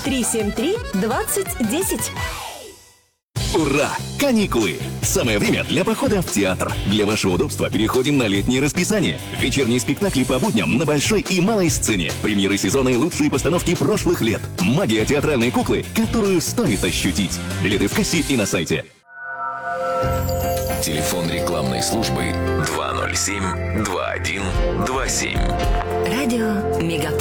373-2010. Ура! Каникулы! Самое время для похода в театр. Для вашего удобства переходим на летнее расписание. Вечерние спектакли по будням на большой и малой сцене. Премьеры сезона и лучшие постановки прошлых лет. Магия театральной куклы, которую стоит ощутить. Билеты в кассе и на сайте. Телефон рекламной службы 207-2127. Радио Мегаполис.